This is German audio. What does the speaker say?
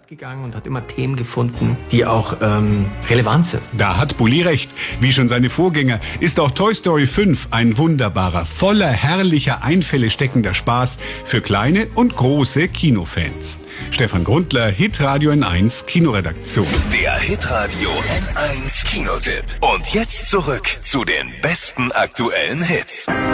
Stadt gegangen und hat immer Themen gefunden, die auch relevant sind. Da hat Bulli recht. Wie schon seine Vorgänger ist auch Toy Story 5 ein wunderbarer, voller herrlicher Einfälle steckender Spaß für kleine und große Kinofans. Stefan Grundler, Hitradio N1 Kinoredaktion. Der Hitradio N1 Kinotipp. Und jetzt zurück zu den besten aktuellen Hits.